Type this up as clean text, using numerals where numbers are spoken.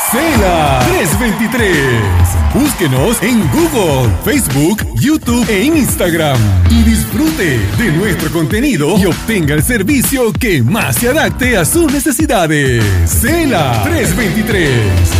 Cela 323. Búsquenos en Google, Facebook, YouTube e Instagram y disfrute de nuestro contenido y obtenga el servicio que más se adapte a sus necesidades. Cela 323.